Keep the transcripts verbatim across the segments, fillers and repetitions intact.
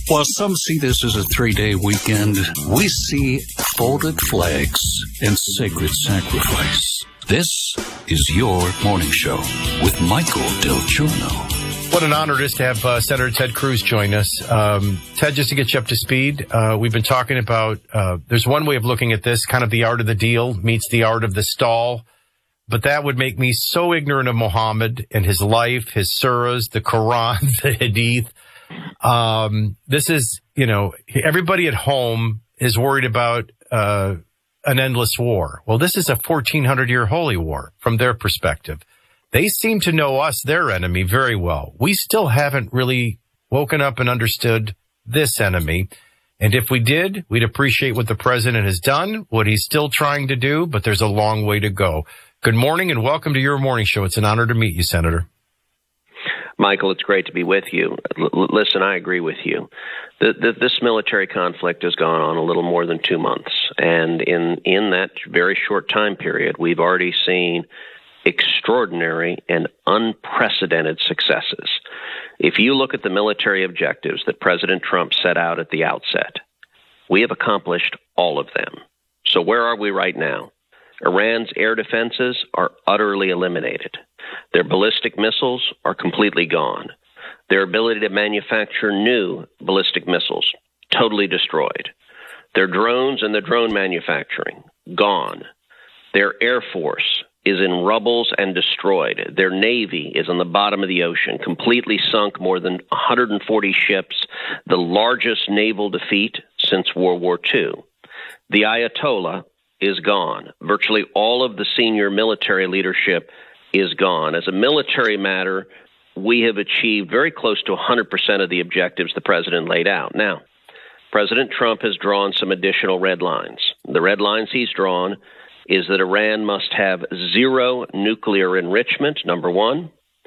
While some see this as a three-day weekend, we see folded flags and sacred sacrifice. This is Your Morning Show with Michael Del Giorno. What an honor it is to have uh, Senator Ted Cruz join us. Um, Ted, just to get you up to speed, uh, we've been talking about, uh, there's one way of looking at this, kind of the art of the deal meets the art of the stall. But that would make me so ignorant of Muhammad and his life, his surahs, the Quran, the Hadith. Um, this is, you know, everybody at home is worried about uh, an endless war. Well, this is a fourteen hundred year holy war from their perspective. They seem to know us, their enemy, very well. We still haven't really woken up and understood this enemy. And if we did, we'd appreciate what the president has done, what he's still trying to do, but there's a long way to go. Good morning and welcome to Your Morning Show. It's an honor to meet you, Senator. Michael, it's great to be with you. L- listen, I agree with you. The, the, this military conflict has gone on a little more than two months. And in, in that very short time period, we've already seen extraordinary and unprecedented successes. If you look at the military objectives that President Trump set out at the outset, we have accomplished all of them. So where are we right now? Iran's air defenses are utterly eliminated. Their ballistic missiles are completely gone. Their ability to manufacture new ballistic missiles, totally destroyed. Their drones and their drone manufacturing, gone. Their air force is in rubbles and destroyed. Their navy is on the bottom of the ocean, completely sunk, more than one hundred forty ships, the largest naval defeat since World War Two. The Ayatollah is gone. Virtually all of the senior military leadership is gone. As a military matter, we have achieved very close to one hundred percent of the objectives the president laid out. Now, President Trump has drawn some additional red lines. The red lines he's drawn is that Iran must have zero nuclear enrichment, number one.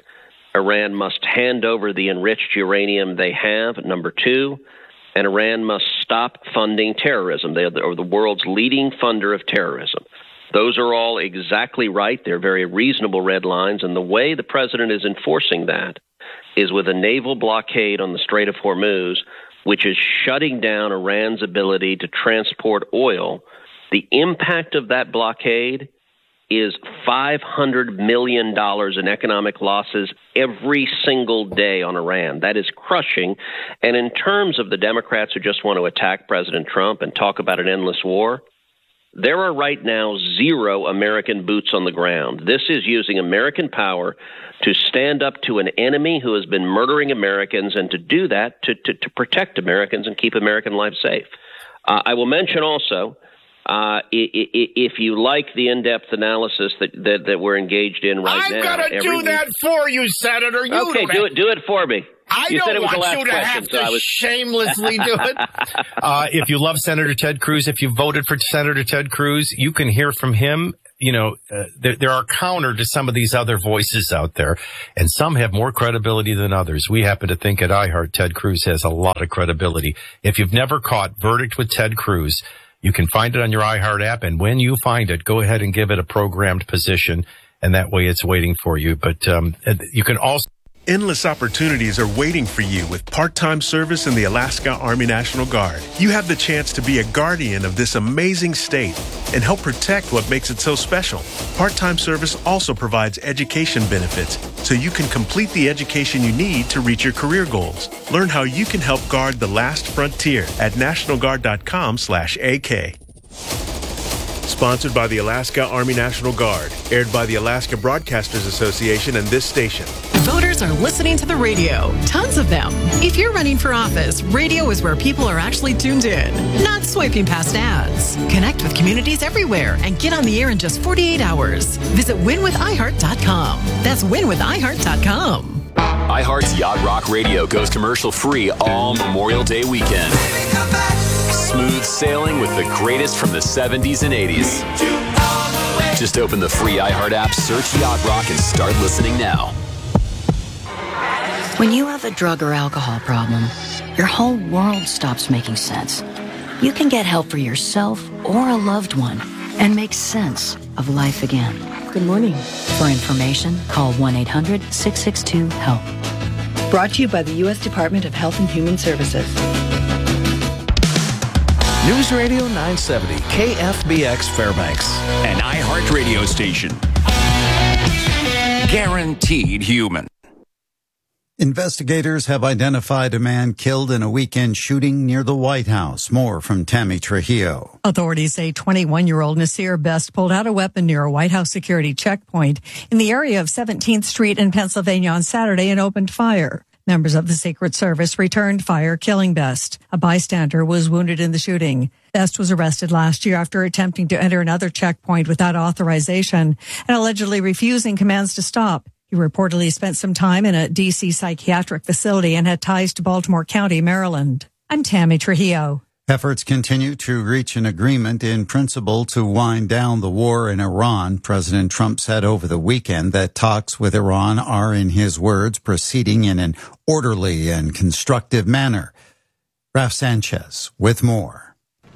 Iran must hand over the enriched uranium they have, number two. And Iran must stop funding terrorism. They are the world's leading funder of terrorism. Those are all exactly right. They're very reasonable red lines. And the way the president is enforcing that is with a naval blockade on the Strait of Hormuz, which is shutting down Iran's ability to transport oil. The impact of that blockade is five hundred million dollars in economic losses every single day on Iran. That is crushing. And in terms of the Democrats who just want to attack President Trump and talk about an endless war, there are right now zero American boots on the ground. This is using American power to stand up to an enemy who has been murdering Americans, and to do that to, to, to protect Americans and keep American life safe. Uh, I will mention also, Uh, if you like the in-depth analysis that, that, that we're engaged in right I'm now. I'm going to do that for you, Senator. You okay, do it, do it for me. I you don't said it was want the last you to question, have to so I was... shamelessly do it. uh, if you love Senator Ted Cruz, if you voted for Senator Ted Cruz, you can hear from him. You know, uh, there, there are counter to some of these other voices out there, and some have more credibility than others. We happen to think at iHeart Ted Cruz has a lot of credibility. If you've never caught Verdict with Ted Cruz, you can find it on your iHeart app, and when you find it, go ahead and give it a programmed position, and that way it's waiting for you. But um, you can also... Endless opportunities are waiting for you with part-time service in the Alaska Army National Guard. You have the chance to be a guardian of this amazing state and help protect what makes it so special. Part-time service also provides education benefits, so you can complete the education you need to reach your career goals. Learn how you can help guard the last frontier at national guard dot com slash A K. Sponsored by the Alaska Army National Guard. Aired by the Alaska Broadcasters Association and this station. Voters are listening to the radio. Tons of them. If you're running for office, radio is where people are actually tuned in, not swiping past ads. Connect with communities everywhere and get on the air in just forty-eight hours. Visit win with i heart dot com. That's win with i heart dot com. iHeart's Yacht Rock Radio goes commercial free all Memorial Day weekend. Smooth sailing with the greatest from the seventies and eighties. Just open the free iHeart app, search Yacht Rock, and start listening now. When you have a drug or alcohol problem, your whole world stops making sense. You can get help for yourself or a loved one and make sense of life again. Good morning. For information, call one eight hundred six six two HELP. Brought to you by the U S Department of Health and Human Services. News Radio nine seventy, K F B X Fairbanks. An iHeart radio station. Guaranteed human. Investigators have identified a man killed in a weekend shooting near the White House. More from Tammy Trujillo. Authorities say twenty-one-year-old Nasir Best pulled out a weapon near a White House security checkpoint in the area of seventeenth Street in Pennsylvania on Saturday and opened fire. Members of the Secret Service returned fire, killing Best. A bystander was wounded in the shooting. Best was arrested last year after attempting to enter another checkpoint without authorization and allegedly refusing commands to stop. He reportedly spent some time in a D C psychiatric facility and had ties to Baltimore County, Maryland. I'm Tammy Trujillo. Efforts continue to reach an agreement in principle to wind down the war in Iran. President Trump said over the weekend that talks with Iran are, in his words, proceeding in an orderly and constructive manner. Raf Sanchez with more.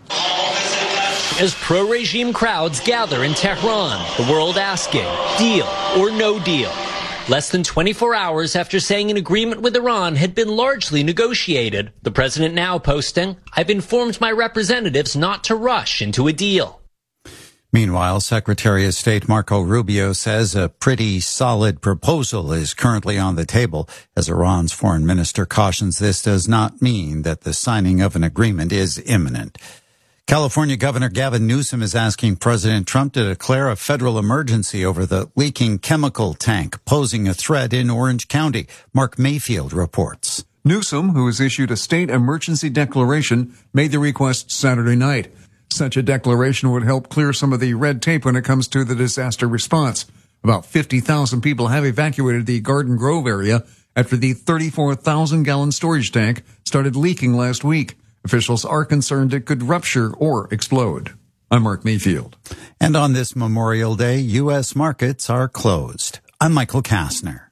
As pro-regime crowds gather in Tehran, the world asking, deal or no deal? Less than twenty-four hours after saying an agreement with Iran had been largely negotiated, the president now posting, I've informed my representatives not to rush into a deal. Meanwhile, Secretary of State Marco Rubio says a pretty solid proposal is currently on the table. As Iran's foreign minister cautions, this does not mean that the signing of an agreement is imminent. California Governor Gavin Newsom is asking President Trump to declare a federal emergency over the leaking chemical tank posing a threat in Orange County. Mark Mayfield reports. Newsom, who has issued a state emergency declaration, made the request Saturday night. Such a declaration would help clear some of the red tape when it comes to the disaster response. About fifty thousand people have evacuated the Garden Grove area after the thirty-four thousand gallon storage tank started leaking last week. Officials are concerned it could rupture or explode. I'm Mark Mayfield. And on this Memorial Day, U S markets are closed. I'm Michael Kastner.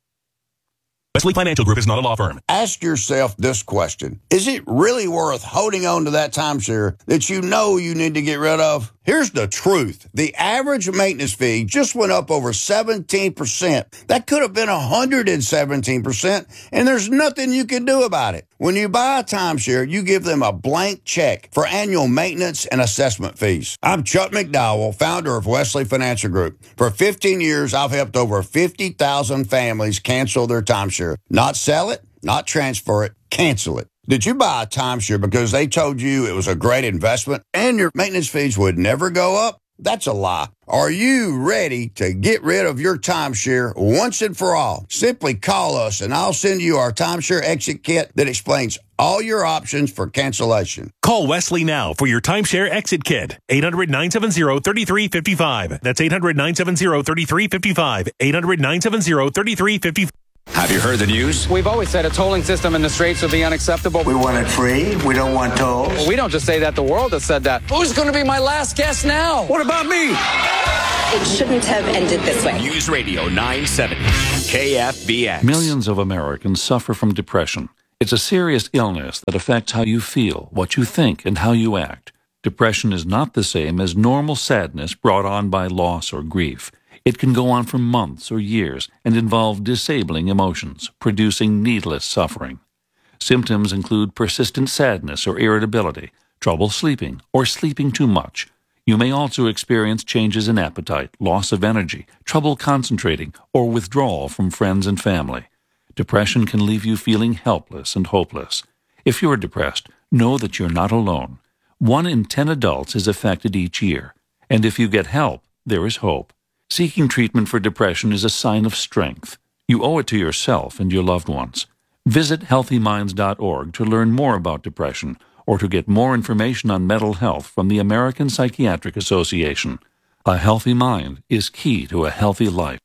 Wesley Financial Group is not a law firm. Ask yourself this question. Is it really worth holding on to that timeshare that you know you need to get rid of? Here's the truth. The average maintenance fee just went up over seventeen percent. That could have been one hundred seventeen percent, and there's nothing you can do about it. When you buy a timeshare, you give them a blank check for annual maintenance and assessment fees. I'm Chuck McDowell, founder of Wesley Financial Group. For fifteen years, I've helped over fifty thousand families cancel their timeshare. Not sell it, not transfer it, cancel it. Did you buy a timeshare because they told you it was a great investment and your maintenance fees would never go up? That's a lie. Are you ready to get rid of your timeshare once and for all? Simply call us and I'll send you our timeshare exit kit that explains all your options for cancellation. Call Wesley now for your timeshare exit kit. eight hundred, nine seven zero, three three five five. That's eight hundred, nine seven zero, three three five five. eight hundred, nine seven zero, three three five five. Have you heard the news? We've always said a tolling system in the Straits would be unacceptable. We want it free. We don't want tolls. Well, we don't just say that. The world has said that. Who's going to be my last guest now? What about me? It shouldn't have ended this way. News Radio nine seventy, K F B X. Millions of Americans suffer from depression. It's a serious illness that affects how you feel, what you think, and how you act. Depression is not the same as normal sadness brought on by loss or grief. It can go on for months or years and involve disabling emotions, producing needless suffering. Symptoms include persistent sadness or irritability, trouble sleeping, or sleeping too much. You may also experience changes in appetite, loss of energy, trouble concentrating, or withdrawal from friends and family. Depression can leave you feeling helpless and hopeless. If you're depressed, know that you're not alone. One in ten adults is affected each year, and if you get help, there is hope. Seeking treatment for depression is a sign of strength. You owe it to yourself and your loved ones. Visit healthy minds dot org to learn more about depression or to get more information on mental health from the American Psychiatric Association. A healthy mind is key to a healthy life.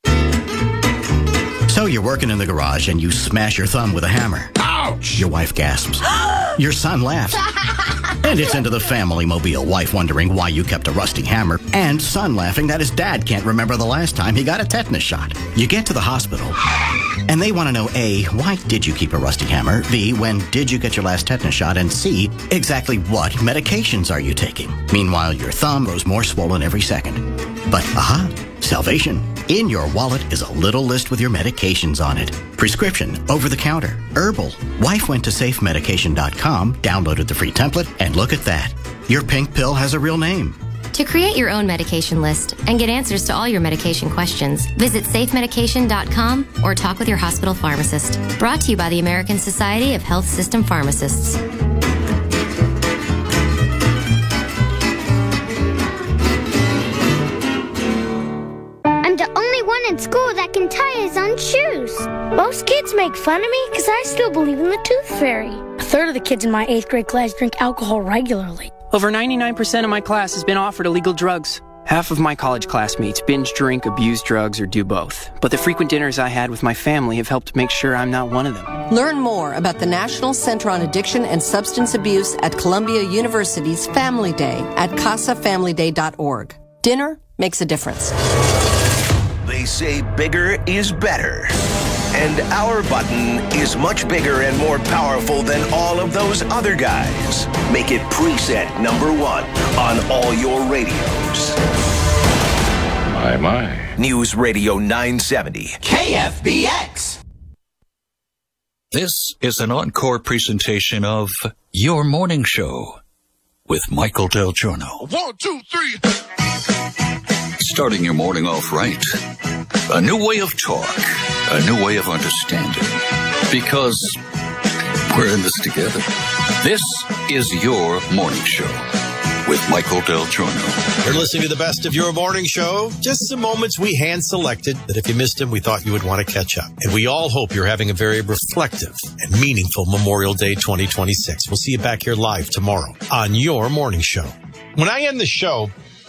So you're working in the garage and you smash your thumb with a hammer. Ouch! Your wife gasps. Your son laughs. And it's into the family mobile. Wife wondering why you kept a rusty hammer. And son laughing that his dad can't remember the last time he got a tetanus shot. You get to the hospital. And they want to know A, why did you keep a rusty hammer? B, when did you get your last tetanus shot? And C, exactly what medications are you taking? Meanwhile, your thumb grows more swollen every second. But, aha, salvation. In your wallet is a little list with your medications on it. Prescription, over-the-counter, herbal. Wife went to safe medication dot com, downloaded the free template, and look at that. Your pink pill has a real name. To create your own medication list and get answers to all your medication questions, visit safe medication dot com or talk with your hospital pharmacist. Brought to you by the American Society of Health System Pharmacists. I'm the only one in school that can tie his own shoes. Most kids make fun of me because I still believe in the tooth fairy. A third of the kids in my eighth grade class drink alcohol regularly. Over ninety-nine percent of my class has been offered illegal drugs. Half of my college classmates binge drink, abuse drugs, or do both. But the frequent dinners I had with my family have helped make sure I'm not one of them. Learn more about the National Center on Addiction and Substance Abuse at Columbia University's Family Day at casa family day dot org. Dinner makes a difference. They say bigger is better. And our button is much bigger and more powerful than all of those other guys. Make it preset number one on all your radios. My, my. News Radio nine seventy. K F B X. This is an encore presentation of Your Morning Show with Michael Del Giorno. One, two, three. Starting your morning off right. A new way of talk. A new way of understanding. Because we're in this together. This is Your Morning Show with Michael Del Giorno. You're listening to the best of Your Morning Show. Just some moments we hand-selected that if you missed them, we thought you would want to catch up. And we all hope you're having a very reflective and meaningful Memorial Day twenty twenty-six. We'll see you back here live tomorrow on Your Morning Show. When I end the show,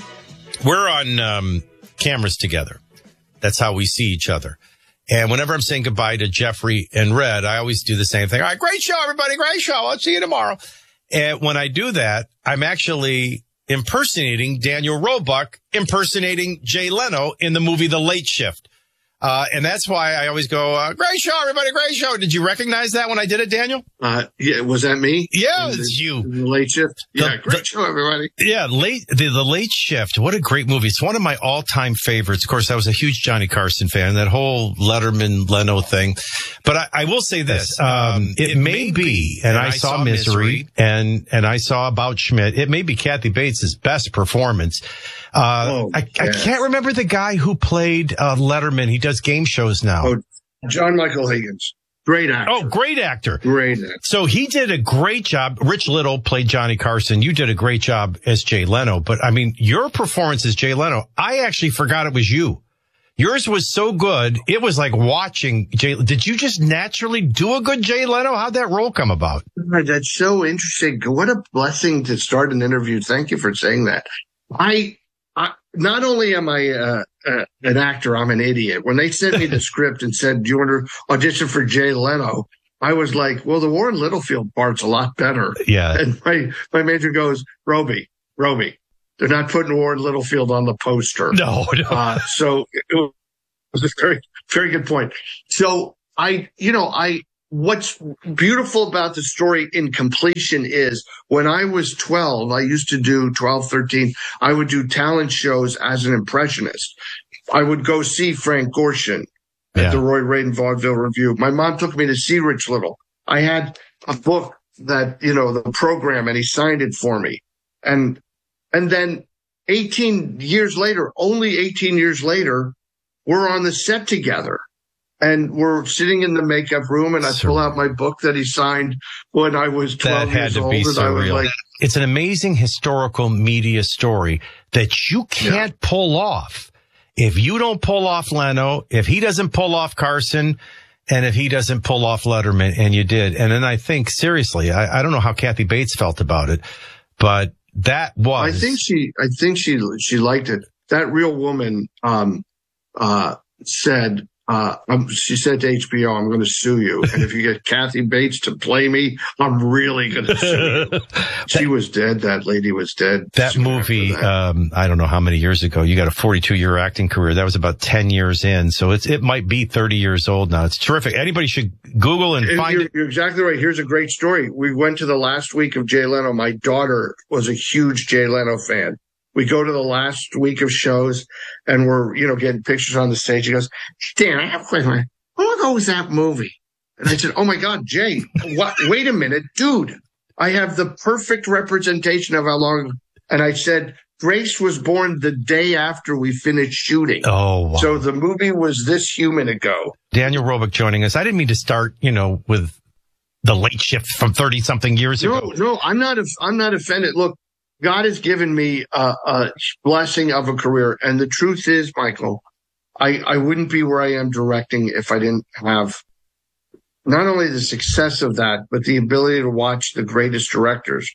we're on um, cameras together. That's how we see each other. And whenever I'm saying goodbye to Jeffrey and Red, I always do the same thing. All right, great show, everybody. Great show. I'll see you tomorrow. And when I do that, I'm actually impersonating Daniel Roebuck, impersonating Jay Leno in the movie The Late Shift. Uh, and that's why I always go, uh, great show, everybody. Great show. Did you recognize that when I did it, Daniel? Uh, yeah. Was that me? Yeah, in it's the, you. The Late Shift. The, yeah. Great the, show, everybody. Yeah. Late, the, the Late Shift. What a great movie. It's one of my all time favorites. Of course, I was a huge Johnny Carson fan, that whole Letterman Leno thing. But I, I will say this. Um, it, it may be, and, and I, I saw, saw Misery, Misery and, and I saw About Schmidt. It may be Kathy Bates' best performance. Uh, oh, I, I can't remember the guy who played uh, Letterman. He does game shows now. Oh, John Michael Higgins. Great actor. Oh, great actor. Great actor. So he did a great job. Rich Little played Johnny Carson. You did a great job as Jay Leno. But, I mean, your performance as Jay Leno, I actually forgot it was you. Yours was so good. It was like watching Jay. Did you just naturally do a good Jay Leno? How'd that role come about? That's so interesting. What a blessing to start an interview. Thank you for saying that. I... I, not only am I uh, uh, an actor, I'm an idiot. When they sent me the script and said, do you want to audition for Jay Leno? I was like, well, the Warren Littlefield part's a lot better. Yeah. And my, my major goes, Roby, Roby, they're not putting Warren Littlefield on the poster. No, no. Uh, so it was a very, very good point. So I, you know, I, what's beautiful about the story in completion is when I was twelve, I used to do twelve, thirteen, I would do talent shows as an impressionist. I would go see Frank Gorshin at yeah. the Roy Raiden Vaudeville Review. My mom took me to see Rich Little. I had a book that, you know, the program, and he signed it for me. And, and then eighteen years later, only eighteen years later, we're on the set together. And we're sitting in the makeup room, and I pull out my book that he signed when I was twelve that had years to old. Be and I was surreal. like, it's an amazing historical media story that you can't yeah. pull off. If you don't pull off Leno, if he doesn't pull off Carson, and if he doesn't pull off Letterman, and you did. And then I think, seriously, I, I don't know how Kathy Bates felt about it, but that was. I think she, I think she, she liked it. That real woman, um, uh, said, Uh, um, she said to H B O, I'm going to sue you. And if you get Kathy Bates to play me, I'm really going to sue you. She was dead. That lady was dead. That movie, that. Um, I don't know how many years ago. You got a forty-two year acting career. That was about ten years in. So it's, it might be thirty years old now. It's terrific. Anybody should Google and, and find you're, it. You're exactly right. Here's a great story. We went to the last week of Jay Leno. My daughter was a huge Jay Leno fan. we go to the last week of shows and we're, you know, getting pictures on the stage. He goes, Dan, I have a question. How long ago was that movie? And I said, oh my God, Jay, what? Wait a minute, dude. I have the perfect representation of how long. And I said, Grace was born the day after we finished shooting. Oh, wow. So the movie was this human ago. Daniel Roebuck joining us. I didn't mean to start, you know, with the late shift from thirty something years no, ago. No, no, I'm not, I'm not offended. Look, God has given me a, a blessing of a career. And the truth is, Michael, I, I wouldn't be where I am directing if I didn't have not only the success of that, but the ability to watch the greatest directors,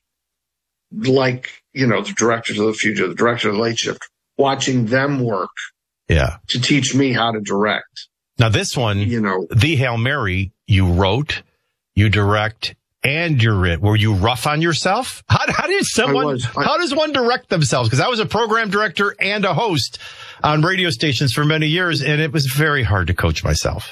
like, you know, the directors of the future, the director of the late shift, watching them work. Yeah. To teach me how to direct. Now, this one, you know, The Hail Mary, you wrote, you direct, and you're it. Were you rough on yourself? How, how did someone, I, how does one direct themselves? Because I was a program director and a host on radio stations for many years, and it was very hard to coach myself.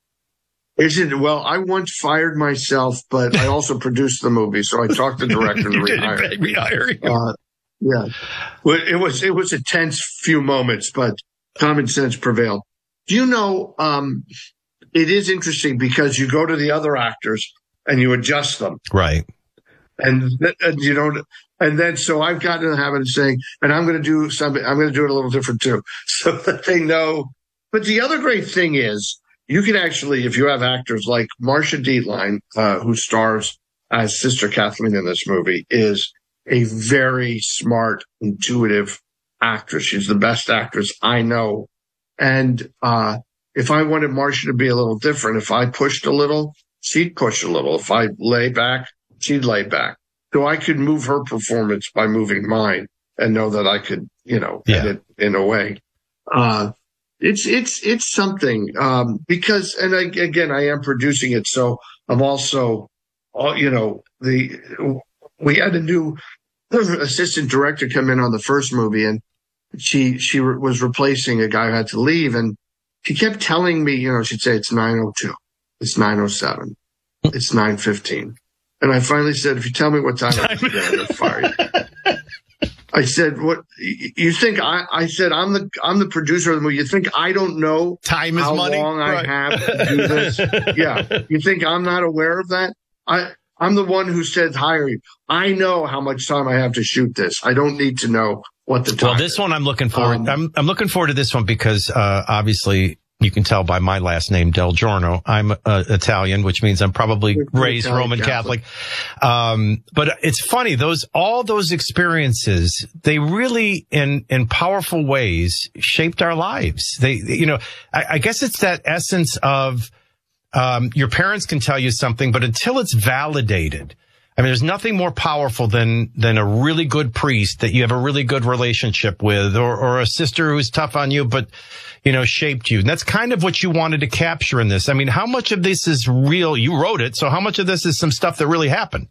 Is it? Well, I once fired myself, but I also produced the movie, so I talked to the director to rehire. Rehire you. Uh, yeah, well, it was it was a tense few moments, but common sense prevailed. Do you know? Um, it is interesting because you go to the other actors and you adjust them, right? And, and you know, and then so I've gotten in the habit of saying, and I'm going to do something. I'm going to do it a little different too, so that they know. But the other great thing is, you can actually, if you have actors like Marcia Dietlein, uh, who stars as Sister Kathleen in this movie, is a very smart, intuitive actress. She's the best actress I know. And uh if I wanted Marcia to be a little different, if I pushed a little, she'd push a little. If I lay back, she'd lay back. So I could move her performance by moving mine and know that I could, you know, yeah. edit in a way. Uh It's, it's, it's something, um, because, and I, again, I am producing it. So I'm also, uh, you know, the, we had a new assistant director come in on the first movie, and she, she re- was replacing a guy who had to leave. And she kept telling me, you know, she'd say, it's nine oh two, it's nine oh seven, it's nine fifteen. And I finally said, if you tell me what time it is, I'm going to fire you. I said, "What you think?" I, I said, "I'm the I'm the producer of the movie. You think I don't know time is how money? long Right. I have to do this? Yeah, you think I'm not aware of that? I I'm the one who said hire you. I know how much time I have to shoot this. I don't need to know what the time. Well, this is. one I'm looking forward. Um, I'm I'm looking forward to this one because uh, obviously. You can tell by my last name, Del Giorno. I'm uh, Italian, which means I'm probably raised Italian Roman Catholic. Catholic. Um, but it's funny, those, all those experiences, they really, in, in powerful ways, shaped our lives. They, you know, I, I guess it's that essence of, um, your parents can tell you something, but until it's validated, I mean, there's nothing more powerful than, than a really good priest that you have a really good relationship with, or, or a sister who's tough on you, but, you know, shaped you. And that's kind of what you wanted to capture in this. I mean, how much of this is real? You wrote it. So how much of this is some stuff that really happened?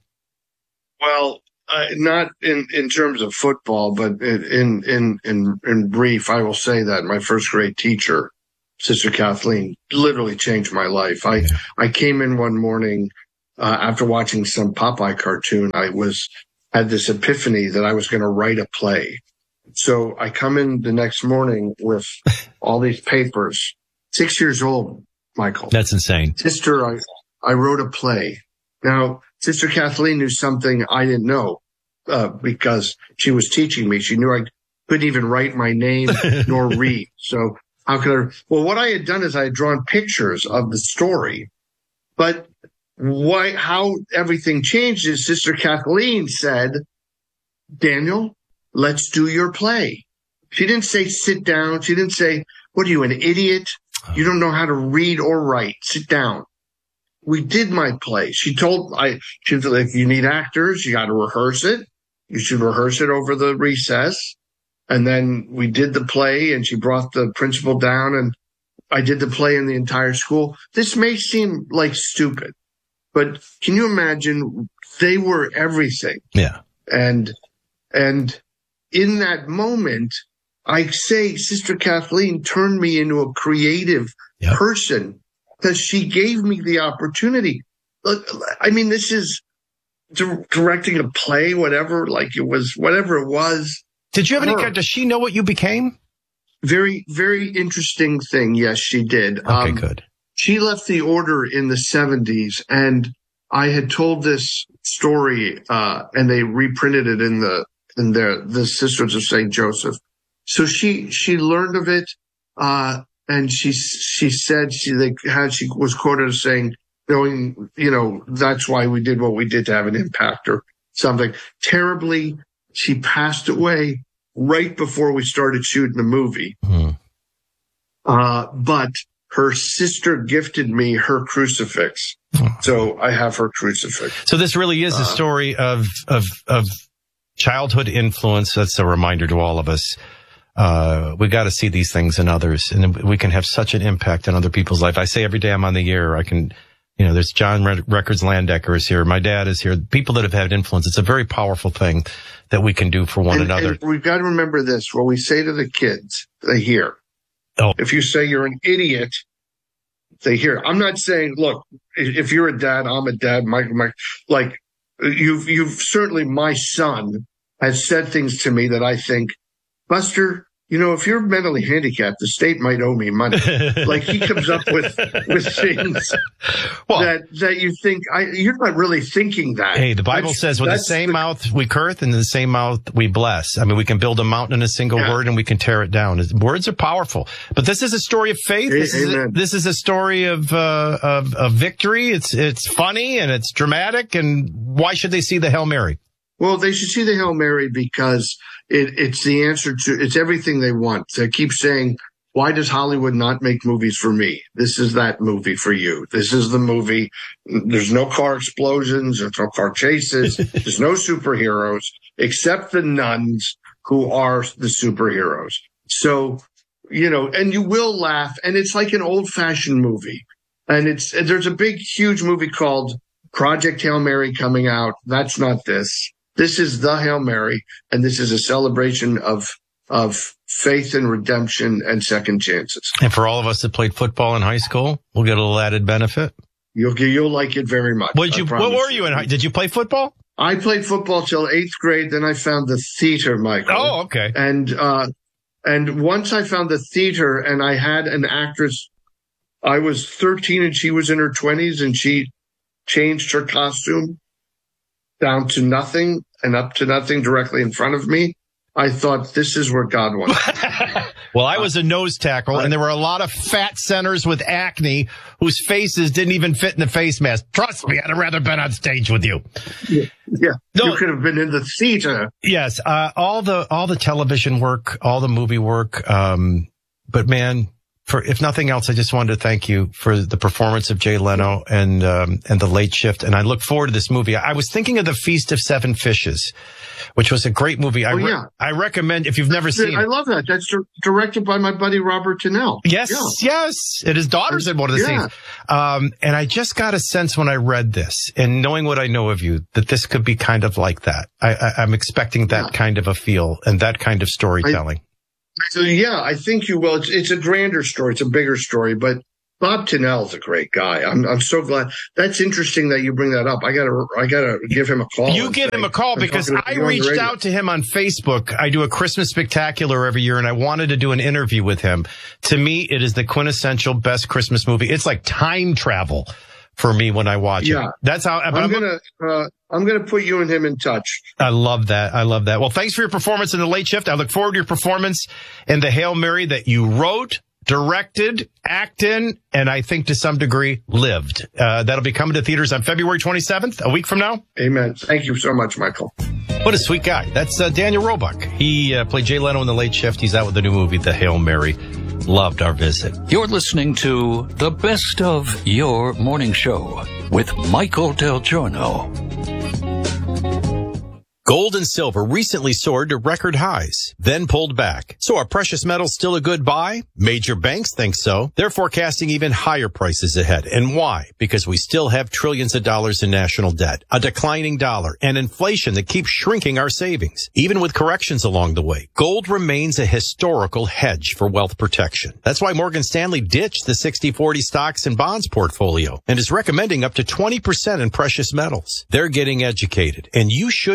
Well, uh, not in, in terms of football, but in, in, in, in brief, I will say that my first grade teacher, Sister Kathleen, literally changed my life. I, yeah. I came in one morning, Uh, after watching some Popeye cartoon, I was had this epiphany that I was going to write a play. So I come in the next morning with all these papers, six years old, Michael. That's insane. Sister, I, I wrote a play. Now, Sister Kathleen knew something I didn't know uh, because she was teaching me. She knew I couldn't even write my name nor read. So how could I? Well, what I had done is I had drawn pictures of the story, but why, how everything changed is Sister Kathleen said, Daniel, let's do your play. She didn't say, sit down. She didn't say, what are you, an idiot? You don't know how to read or write. Sit down. We did my play. She told, I, she was like, you need actors. You got to rehearse it. You should rehearse it over the recess. And then we did the play, and she brought the principal down, and I did the play in the entire school. This may seem like stupid, but can you imagine? They were everything. Yeah. And, and in that moment, I say Sister Kathleen turned me into a creative yep. person because she gave me the opportunity. Look, I mean, this is di- directing a play, whatever, like it was, whatever it was. Did you have her. any, does she know what you became? Very, very interesting thing. Yes, she did. Okay, um, good. She left the order in the seventies, and I had told this story, uh, and they reprinted it in the, in their, the Sisters of Saint Joseph. So she, she learned of it, uh, and she, she said she, like, how she was quoted as saying, knowing, you know, that's why we did what we did to have an impact or something. Terribly, she passed away right before we started shooting the movie. Mm. Uh, but her sister gifted me her crucifix. So I have her crucifix. So this really is a story of, of, of childhood influence. That's a reminder to all of us. Uh, we got to see these things in others, and we can have such an impact on other people's life. I say every day I'm on the air, I can, you know, there's John Records Landecker is here. My dad is here. People that have had influence. It's a very powerful thing that we can do for one and, another. And we've got to remember this. What we say to the kids, they hear. Oh. If you say you're an idiot, they hear. I'm not saying, look, if you're a dad, I'm a dad, Michael, Mike, like you've, you've certainly, my son has said things to me that I think, Buster, you know, if you're mentally handicapped, the state might owe me money. Like he comes up with, with things well, that, that you think, I, you're not really thinking that. Hey, the Bible that's, says with the same the, mouth we curse and in the same mouth we bless. I mean, we can build a mountain in a single yeah. word and we can tear it down. Words are powerful, but this is a story of faith. A- this, is a, Amen. this is a story of, uh, of, of victory. It's, it's funny and it's dramatic. And why should they see the Hail Mary? Well, they should see the Hail Mary because it, it's the answer to, it's everything they want. They keep saying, why does Hollywood not make movies for me? This is that movie for you. This is the movie. There's no car explosions. There's no car chases. There's no superheroes except the nuns who are the superheroes. So, you know, and you will laugh. And it's like an old fashioned movie. And it's, there's a big, huge movie called Project Hail Mary coming out. That's not this. This is the Hail Mary, and this is a celebration of of faith and redemption and second chances. And for all of us that played football in high school, we'll get a little added benefit. You'll you'll like it very much. What did you? What were you in? High, did you play football? I played football till eighth grade. Then I found the theater, Michael. Oh, okay. And uh, and once I found the theater, and I had an actress. I was thirteen, and she was in her twenties, and she changed her costume down to nothing and up to nothing directly in front of me. I thought, this is where God wants me. Well, I was a nose tackle, and there were a lot of fat centers with acne whose faces didn't even fit in the face mask. Trust me, I'd have rather been on stage with you. Yeah, yeah. No, you could have been in the theater. Yes, uh, all the all the television work, all the movie work. Um, but man, for if nothing else, I just wanted to thank you for the performance of Jay Leno and um, and The Late Shift. And I look forward to this movie. I was thinking of The Feast of Seven Fishes, which was a great movie. I oh, re- yeah. I recommend if you've never That's seen it. I it. love that. That's di- directed by my buddy Robert Tennell. Yes, yeah. yes. And his daughter's in one of the yeah. scenes. Um, and I just got a sense when I read this, and knowing what I know of you, that this could be kind of like that. I, I, I'm expecting that yeah. kind of a feel and that kind of storytelling. I, So, yeah, I think you will. It's, it's a grander story. It's a bigger story, but Bob Tennell's a great guy. I'm, I'm so glad. That's interesting that you bring that up. I gotta, I gotta give him a call. You give him a call because I reached out to him on Facebook. I do a Christmas spectacular every year, and I wanted to do an interview with him. To me, it is the quintessential best Christmas movie. It's like time travel for me when I watch yeah. it. That's how I'm, I'm gonna, uh, I'm gonna put you and him in touch. I love that. I love that. Well, thanks for your performance in The Late Shift. I look forward to your performance in the Hail Mary that you wrote, directed, acted in, and I think to some degree lived. Uh, that'll be coming to theaters on February twenty-seventh, a week from now. Amen. Thank you so much, Michael. What a sweet guy. That's uh, Daniel Roebuck. He uh, played Jay Leno in The Late Shift. He's out with the new movie, The Hail Mary. Loved our visit. You're listening to the best of your morning show with Michael Del Giorno. Gold and silver recently soared to record highs, then pulled back. So are precious metals still a good buy? Major banks think so. They're forecasting even higher prices ahead. And why? Because we still have trillions of dollars in national debt, a declining dollar, and inflation that keeps shrinking our savings. Even with corrections along the way, gold remains a historical hedge for wealth protection. That's why Morgan Stanley ditched the sixty forty stocks and bonds portfolio and is recommending up to twenty percent in precious metals. They're getting educated, and you should too.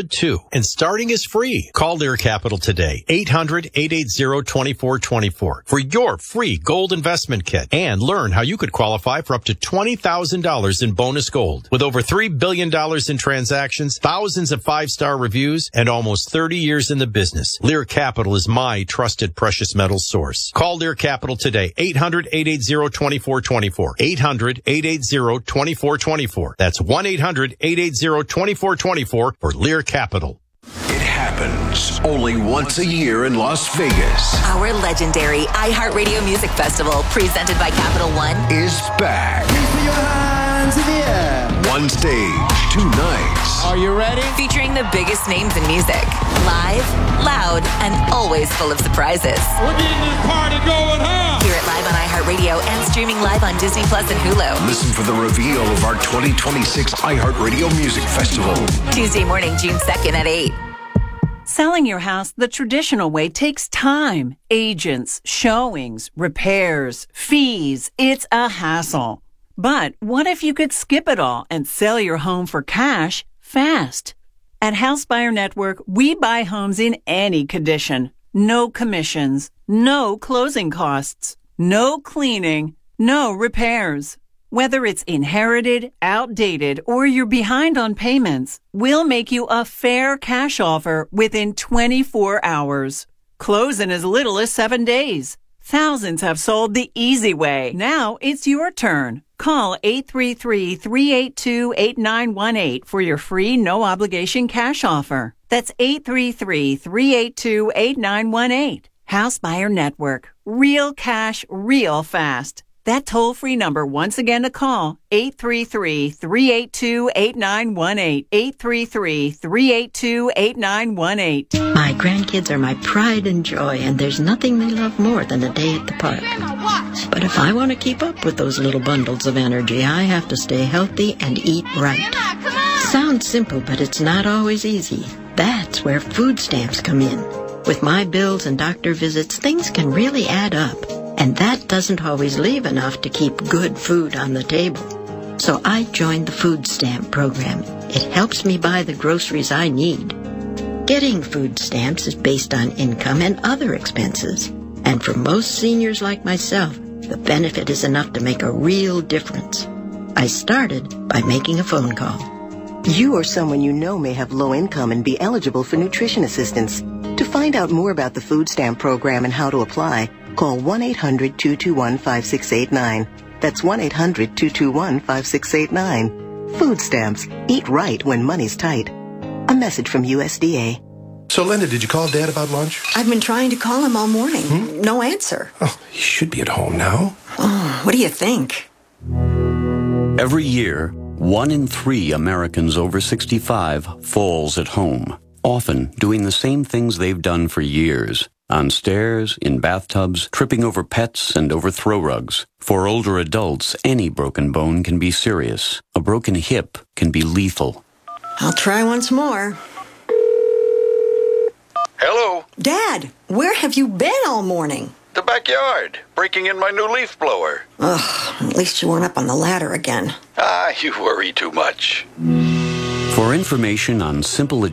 And starting is free. Call Lear Capital today. eight hundred, eight eight zero, two four two four for your free gold investment kit. And learn how you could qualify for up to twenty thousand dollars in bonus gold. With over three billion dollars in transactions, thousands of five-star reviews, and almost thirty years in the business, Lear Capital is my trusted precious metals source. Call Lear Capital today. eight hundred, eight eight zero, two four two four. eight hundred, eight eight zero, two four two four. That's one eight hundred, eight eight zero, two four two four for Lear Capital. It happens only once a year in Las Vegas. Our legendary iHeartRadio Music Festival, presented by Capital One, is back. Please put your hands in the air. One stage, two nights. Are you ready? Featuring the biggest names in music. Live, loud, and always full of surprises. We're getting this party going, huh? Hear it live on iHeartRadio and streaming live on Disney Plus and Hulu. Listen for the reveal of our twenty twenty-six iHeartRadio Music Festival. Tuesday morning, June second at eight. Selling your house the traditional way takes time, agents, showings, repairs, fees. It's a hassle. But what if you could skip it all and sell your home for cash fast? At House Buyer Network, we buy homes in any condition. No commissions, no closing costs, no cleaning, no repairs. Whether it's inherited, outdated, or you're behind on payments, we'll make you a fair cash offer within twenty-four hours. Close in as little as seven days. Thousands have sold the easy way. Now it's your turn. Call eight three three, three eight two, eight nine one eight for your free no-obligation cash offer. That's eight three three, three eight two, eight nine one eight. House Buyer Network. Real cash, real fast. That toll-free number, once again to call, eight three three, three eight two, eight nine one eight, eight three three, three eight two, eight nine one eight. My grandkids are my pride and joy, and there's nothing they love more than a day at the park. But if I want to keep up with those little bundles of energy, I have to stay healthy and eat right. Sounds simple, but it's not always easy. That's where food stamps come in. With my bills and doctor visits, things can really add up. And that doesn't always leave enough to keep good food on the table. So I joined the food stamp program. It helps me buy the groceries I need. Getting food stamps is based on income and other expenses. And for most seniors like myself, the benefit is enough to make a real difference. I started by making a phone call. You or someone you know may have low income and be eligible for nutrition assistance. To find out more about the food stamp program and how to apply, call one eight hundred, two two one, five six eight nine. That's one eight hundred, two two one, five six eight nine. Food stamps. Eat right when money's tight. A message from U S D A. So, Linda, did you call Dad about lunch? I've been trying to call him all morning. Hmm? No answer. Oh, he should be at home now. Oh, what do you think? Every year, one in three Americans over sixty-five falls at home, often doing the same things they've done for years. On stairs, in bathtubs, tripping over pets and over throw rugs. For older adults, any broken bone can be serious. A broken hip can be lethal. I'll try once more. Hello? Dad, where have you been all morning? The backyard, breaking in my new leaf blower. Ugh, at least you weren't up on the ladder again. Ah, you worry too much. For information on simple